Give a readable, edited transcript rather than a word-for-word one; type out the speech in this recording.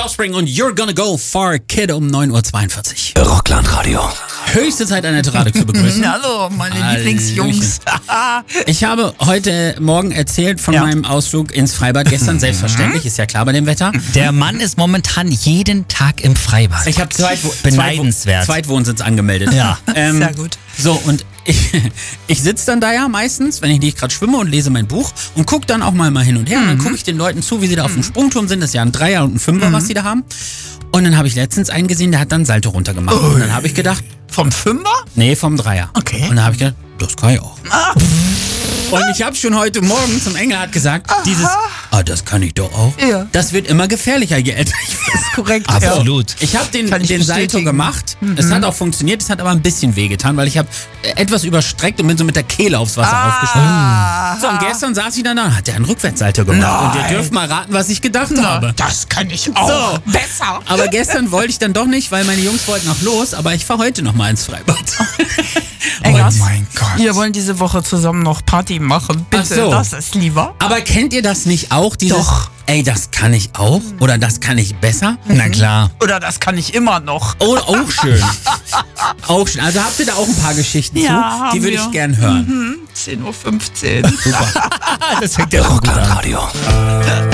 Offspring und You're Gonna Go Far Kid um 9:42 Uhr. Rockland-Radio. Höchste Zeit, Annette Radig zu begrüßen. Hallo, meine Hallöchen. Lieblingsjungs. Ich habe heute Morgen erzählt von meinem Ausflug ins Freibad gestern. Selbstverständlich, ist ja klar bei dem Wetter. Der Mann ist momentan jeden Tag im Freibad. Ich habe Beneidenswert. Zweitwohnsitz angemeldet. Ja. Sehr gut. So, und ich sitze dann da ja meistens, wenn ich nicht gerade schwimme und lese mein Buch und gucke dann auch mal hin und her. Und dann gucke ich den Leuten zu, wie sie da auf dem Sprungturm sind. Das ist ja ein Dreier und ein Fünfer, was sie da haben. Und dann habe ich letztens einen gesehen, der hat dann Salto runtergemacht. Und dann habe ich gedacht... Vom Fünfer? Nee, vom Dreier. Okay. Und dann habe ich gedacht, das kann ich auch. Und ich habe schon heute Morgen zum Engelhardt gesagt, das kann ich doch auch. Ja. Das wird immer gefährlicher, je älter ich werde. Das ist korrekt. Absolut. Ich habe den Kann ich Salto bestätigen. gemacht. Es hat auch funktioniert, es hat aber ein bisschen wehgetan, weil ich habe etwas überstreckt und bin so mit der Kehle aufs Wasser aufgesprungen. So, und gestern saß ich dann da und hat der einen Rückwärtssalto gemacht. Und ihr dürft mal raten, was ich gedacht habe. Das kann ich auch. So. Besser. Aber gestern wollte ich dann doch nicht, weil meine Jungs wollten noch los, aber ich fahre heute noch mal ins Freibad. Engers, mein Gott. wir wollen diese Woche zusammen noch Party machen. Bitte, Ach so. das ist lieber. Aber kennt ihr das nicht auch? Dieses, Doch. Ey, das kann ich auch oder das kann ich besser? Na klar. Oder das kann ich immer noch. Oh, auch schön. Auch schön. Also habt ihr da auch ein paar Geschichten Ja, zu? haben Die würde wir. ich gern hören. 10:15 Uhr. Das fängt ja gut an. Rockland-Radio.